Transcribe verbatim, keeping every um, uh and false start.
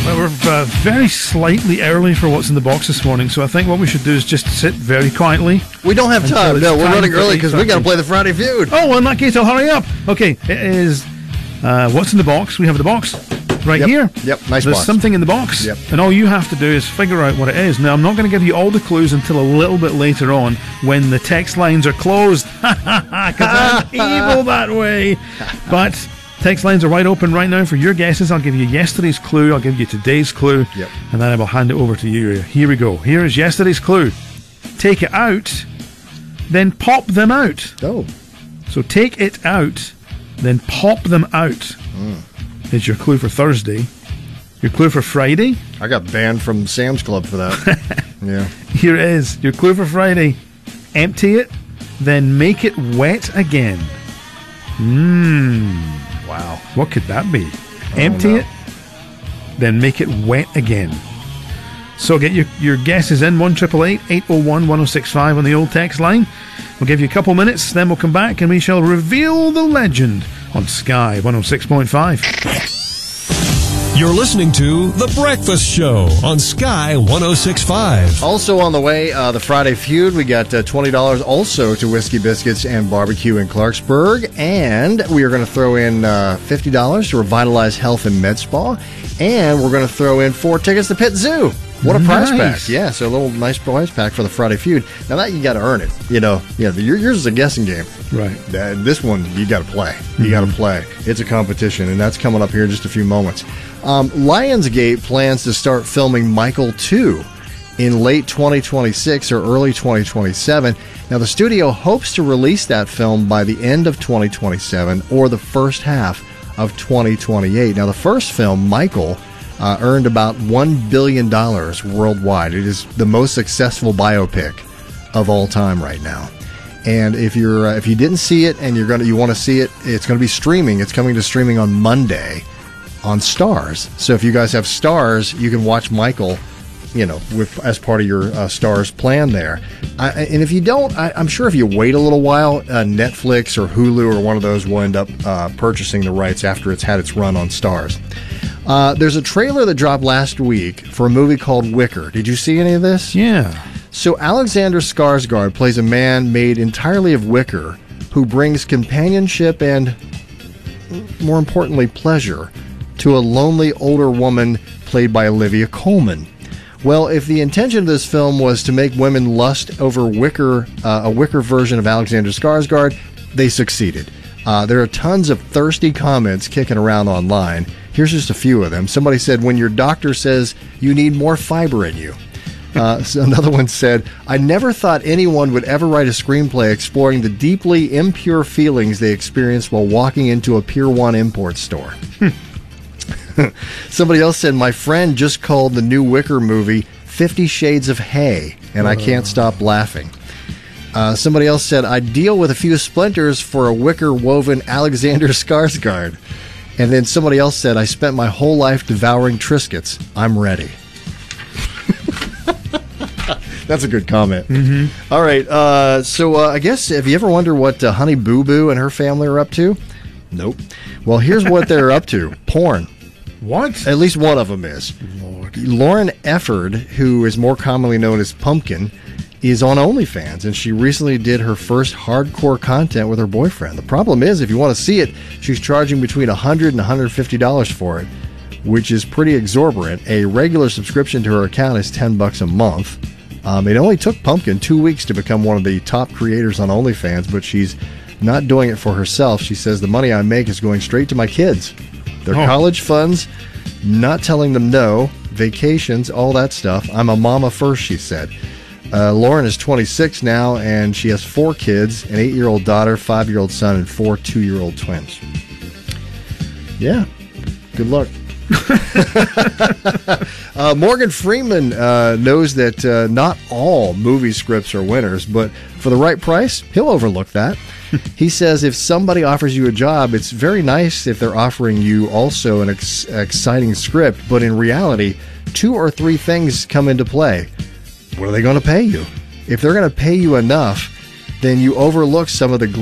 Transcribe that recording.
Well, we're uh, very slightly early for what's in the box this morning, so I think what we should do is just sit very quietly. We don't have time. No, we're time running early eight because we got to play the Friday Feud. Oh, well, in that case, I'll hurry up. Okay, it is uh, what's in the box. We have the box right Yep. here. Yep, nice There's box. something in the box, Yep. and all you have to do is figure out what it is. Now, I'm not going to give you all the clues until a little bit later on when the text lines are closed, because I'm evil that way. But text lines are wide open right now for your guesses. I'll give you yesterday's clue. I'll give you today's clue. Yep. And then I will hand it over to you. Here we go. Here is yesterday's clue. Take it out, then pop them out. Oh. So take it out, then pop them out. Mm. Is your clue for Thursday. Your clue for Friday. I got banned from Sam's Club for that. Yeah. Here it is. Your clue for Friday. Empty it, then make it wet again. Mmm. Wow. What could that be? Oh, Empty no. it, then make it wet again. So get your, your guesses in. one eight eight eight, eight oh one, one oh six five on the old text line. We'll give you a couple minutes, then we'll come back and we shall reveal the legend on Sky one oh six point five. You're listening to The Breakfast Show on Sky one oh six point five. Also on the way, uh, the Friday Feud. We got uh, twenty dollars also to Whiskey Biscuits and Barbecue in Clarksburg. And we are going to throw in uh, fifty dollars to Revitalize Health and Med Spa. And we're going to throw in four tickets to Pitt Zoo. What a prize Nice. pack. Yeah, so a little nice prize pack for the Friday Feud. Now that you got to earn it. You know, yeah, the, yours is a guessing game. Right. Uh, this one, you got to play. You got to play. It's a competition, and that's coming up here in just a few moments. Um, Lionsgate plans to start filming Michael two in late twenty twenty-six or early twenty twenty-seven. Now, the studio hopes to release that film by the end of twenty twenty-seven or the first half of twenty twenty-eight. Now, the first film, Michael, uh, earned about one billion dollars worldwide. It is the most successful biopic of all time right now. And if you're uh, if you didn't see it and you're gonna you want to see it, it's going to be streaming. It's coming to streaming on Monday on Stars. So if you guys have Stars, you can watch Michael, you know, with as part of your uh, Stars plan there. I, and if you don't, I, I'm sure if you wait a little while, uh, Netflix or Hulu or one of those will end up uh, purchasing the rights after it's had its run on Stars. Uh, there's a trailer that dropped last week for a movie called Wicker. Did you see any of this? Yeah. So Alexander Skarsgård plays a man made entirely of wicker who brings companionship and, more importantly, pleasure to a lonely older woman played by Olivia Colman. Well, if the intention of this film was to make women lust over wicker, uh, a wicker version of Alexander Skarsgård, they succeeded. Uh, there are tons of thirsty comments kicking around online. Here's just a few of them. Somebody said, when your doctor says you need more fiber in you. Uh, so another one said, I never thought anyone would ever write a screenplay exploring the deeply impure feelings they experienced while walking into a Pier one import store. Somebody else said, my friend just called the new Wicker movie Fifty Shades of Hay, and I can't stop laughing. Uh, somebody else said, I'd deal with a few splinters for a wicker woven Alexander Skarsgård. And then somebody else said, I spent my whole life devouring Triscuits. I'm ready. That's a good comment. Mm-hmm. All right. Uh, so uh, I guess, have you ever wondered what uh, Honey Boo Boo and her family are up to? Nope. Well, here's what they're up to. Porn. What? At least one of them is. Lord. Lauren Efford, who is more commonly known as Pumpkin, is on OnlyFans, and she recently did her first hardcore content with her boyfriend. The problem is, if you want to see it, she's charging between one hundred dollars and one hundred fifty dollars for it, which is pretty exorbitant. A regular subscription to her account is ten bucks a month. Um, it only took Pumpkin two weeks to become one of the top creators on OnlyFans, but she's not doing it for herself. She says, the money I make is going straight to my kids. Their Oh. college funds, not telling them no, vacations, all that stuff. I'm a mama first, she said. Uh, Lauren is twenty-six now, and she has four kids, an eight-year-old daughter, five-year-old son, and four two-year-old twins. Yeah, good luck. uh, Morgan Freeman uh, knows that uh, not all movie scripts are winners, but for the right price, he'll overlook that. He says if somebody offers you a job, it's very nice if they're offering you also an ex- exciting script, but in reality, two or three things come into play. What are they going to pay you? If they're going to pay you enough, then you overlook some of the